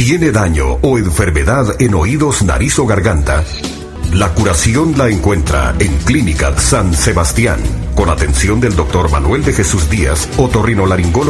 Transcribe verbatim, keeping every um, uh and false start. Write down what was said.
¿Tiene daño o enfermedad en oídos, nariz o garganta? La curación la encuentra en Clínica San Sebastián, con atención del doctor Manuel de Jesús Díaz, otorrinolaringólogo